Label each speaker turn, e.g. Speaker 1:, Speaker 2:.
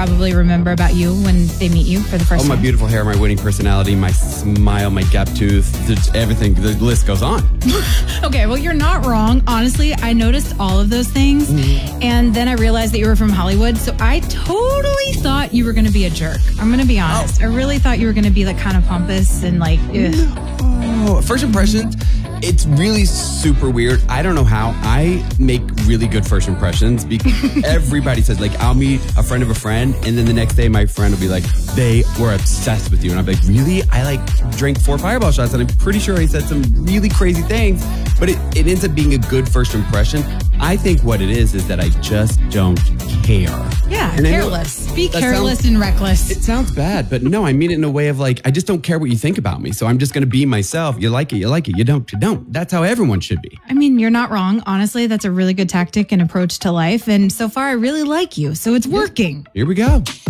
Speaker 1: probably remember about you when they meet you for the first
Speaker 2: Oh,
Speaker 1: time?
Speaker 2: my beautiful hair, my winning personality, my smile, my gap tooth, everything. The list goes on.
Speaker 1: Okay, well, you're not wrong. Honestly, I noticed all of those things. And then I realized that you were from Hollywood. So I totally thought you were going to be a jerk. I'm going to be honest. I really thought you were going to be like kind of pompous and like, ugh.
Speaker 2: Oh, first impressions, it's really super weird. I don't know how. I make really good first impressions because everybody says, like, I'll meet a friend of a friend, and then the next day my friend will be like, they were obsessed with you. And I'm like, really? I like drank 4 Fireball shots, and I'm pretty sure he said some really crazy things, but it ends up being a good first impression. I think what it is that I just don't care.
Speaker 1: Yeah,
Speaker 2: And I know
Speaker 1: careless. Be
Speaker 2: that
Speaker 1: careless
Speaker 2: sounds-
Speaker 1: and reckless.
Speaker 2: It sounds bad, but no, I mean it in a way of like, I just don't care what you think about me. So I'm just going to be myself. You like it, you like it. You don't, you don't. That's how everyone should be.
Speaker 1: I mean, you're not wrong. Honestly, that's a really good tactic and approach to life. And so far, I really like you. So it's working.
Speaker 2: Here we go.